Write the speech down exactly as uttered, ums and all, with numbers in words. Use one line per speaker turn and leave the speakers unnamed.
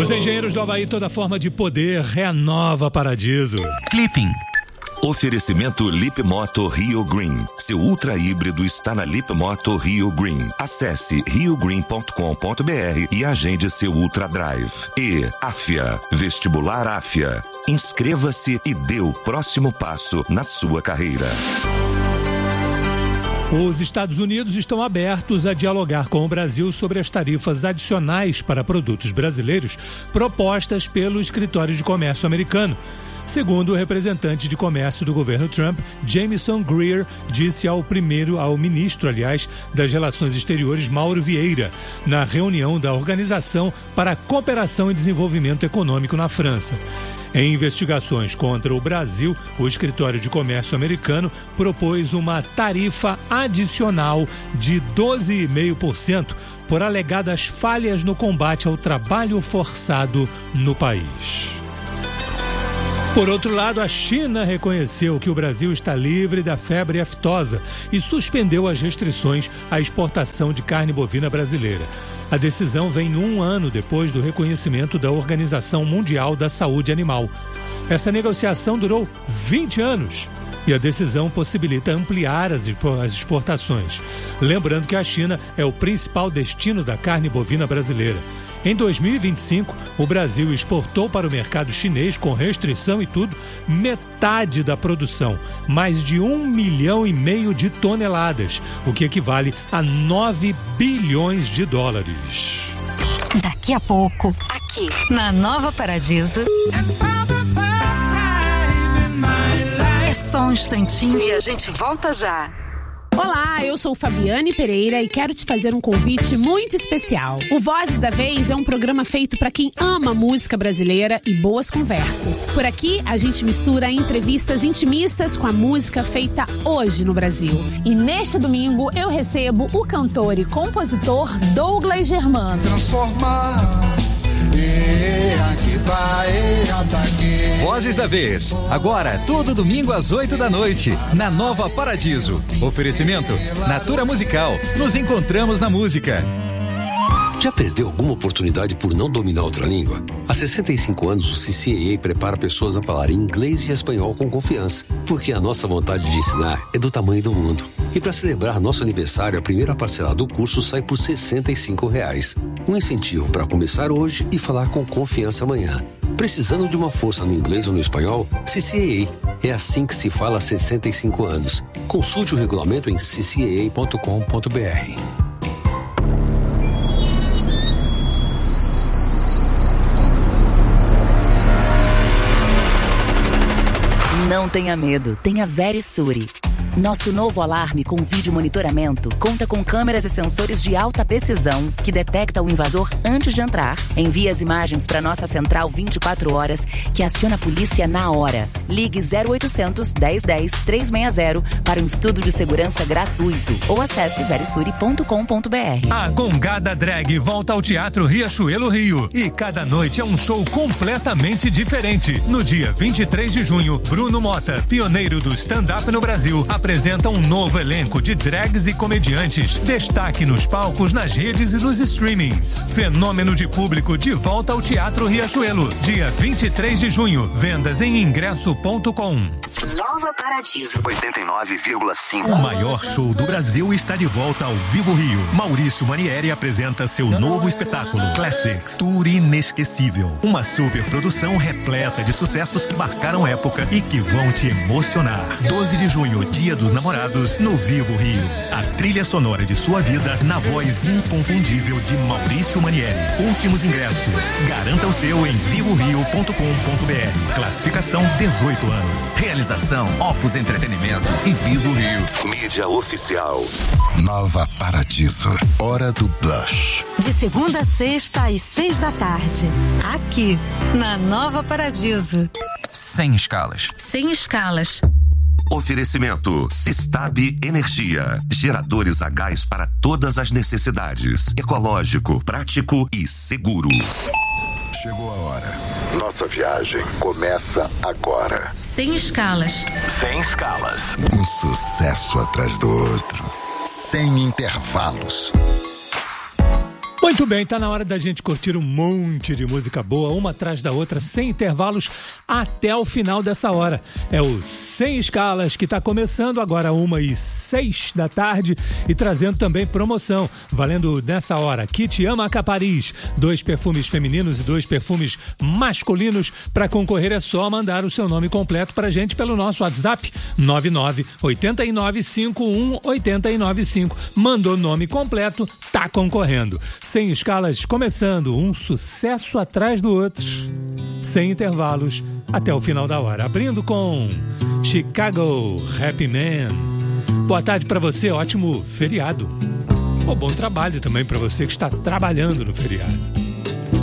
Os engenheiros do Havaí, toda forma de poder, renova Paradiso.
Clipping.
Oferecimento Lip Moto Rio Green. Seu ultra híbrido está na Lip Moto Rio Green. Acesse rio green ponto com ponto b r e agende seu Ultra Drive. E Afia, Vestibular Afia. Inscreva-se e dê o próximo passo na sua carreira.
Os Estados Unidos estão abertos a dialogar com o Brasil sobre as tarifas adicionais para produtos brasileiros propostas pelo Escritório de Comércio americano. Segundo o representante de comércio do governo Trump, Jamieson Greer, disse ao primeiro, ao ministro, aliás, das Relações Exteriores, Mauro Vieira, na reunião da Organização para a Cooperação e Desenvolvimento Econômico na França. Em investigações contra o Brasil, o Escritório de Comércio americano propôs uma tarifa adicional de doze vírgula cinco por cento por alegadas falhas no combate ao trabalho forçado no país. Por outro lado, a China reconheceu que o Brasil está livre da febre aftosa e suspendeu as restrições à exportação de carne bovina brasileira. A decisão vem um ano depois do reconhecimento da Organização Mundial da Saúde Animal. Essa negociação durou vinte anos e a decisão possibilita ampliar as exportações. Lembrando que a China é o principal destino da carne bovina brasileira. Em dois mil e vinte e cinco, o Brasil exportou para o mercado chinês, com restrição e tudo, metade da produção, mais de um milhão e meio de toneladas, o que equivale a nove bilhões de dólares.
Daqui a pouco, aqui na Nova Paradiso. É só um instantinho e a gente volta já.
Olá, eu sou Fabiane Pereira e quero te fazer um convite muito especial. O Vozes da Vez é um programa feito para quem ama música brasileira e boas conversas. Por aqui, a gente mistura entrevistas intimistas com a música feita hoje no Brasil. E neste domingo, eu recebo o cantor e compositor Douglas Germano.
Transformar.
Vozes da Vez, agora todo domingo às oito da noite, na Nova Paradiso. Oferecimento Natura Musical, nos encontramos na música.
Já perdeu alguma oportunidade por não dominar outra língua? Há sessenta e cinco anos o C C A prepara pessoas a falar inglês e espanhol com confiança, porque a nossa vontade de ensinar é do tamanho do mundo. E para celebrar nosso aniversário, a primeira parcela do curso sai por sessenta e cinco reais. Um incentivo para começar hoje e falar com confiança amanhã. Precisando de uma força no inglês ou no espanhol? C C A. É assim que se fala há sessenta e cinco anos. Consulte o regulamento em c c a ponto com ponto b r.
Não tenha medo, tenha Verisure. Nosso novo alarme com vídeo monitoramento conta com câmeras e sensores de alta precisão que detecta o invasor antes de entrar, envia as imagens para nossa central vinte e quatro horas, que aciona a polícia na hora. Ligue zero oitocentos, dez dez, trezentos e sessenta para um estudo de segurança gratuito ou acesse verisure ponto com ponto b r.
A Gongada Drag volta ao Teatro Riachuelo Rio e cada noite é um show completamente diferente. No dia vinte e três de junho, Bruno Mota, pioneiro do stand-up no Brasil, apresenta um novo elenco de drags e comediantes. Destaque nos palcos, nas redes e nos streamings. Fenômeno de público de volta ao Teatro Riachuelo. Dia vinte e três de junho. Vendas em ingresso ponto com.
Nova Paradiso.
oitenta e nove vírgula cinco.
O maior show do Brasil está de volta ao Vivo Rio. Maurício Manieri apresenta seu novo espetáculo, Classics, Tour Inesquecível. Uma super produção repleta de sucessos que marcaram época e que vão te emocionar. doze de junho, Dia dos Namorados, no Vivo Rio. A trilha sonora de sua vida na voz inconfundível de Maurício Manieri. Últimos ingressos. Garanta o seu em vivo rio ponto com ponto b r. Classificação dezoito anos. Realização Opus Entretenimento e Vivo Rio.
Mídia oficial.
Nova Paradiso. Hora do Blush.
De segunda a sexta às seis da tarde. Aqui, na Nova Paradiso.
Sem escalas.
Sem escalas.
Oferecimento Sistab Energia. Geradores a gás para todas as necessidades. Ecológico, prático e seguro.
Chegou a hora. Nossa viagem começa agora.
Sem escalas.
Sem escalas.
Um sucesso atrás do outro. Sem intervalos.
Muito bem, tá na hora da gente curtir um monte de música boa, uma atrás da outra, sem intervalos, até o final dessa hora. É o Sem Escalas, que tá começando agora uma e seis da tarde e trazendo também promoção, valendo nessa hora Kit Amaca Paris, dois perfumes femininos e dois perfumes masculinos. Para concorrer é só mandar o seu nome completo pra gente pelo nosso WhatsApp nove nove oito nove cinco um oito nove cinco. Mandou nome completo, tá concorrendo. Sem Escalas começando, um sucesso atrás do outro, sem intervalos, até o final da hora. Abrindo com Chicago Happy Man. Boa tarde para você, ótimo feriado. Ou bom trabalho também para você que está trabalhando no feriado.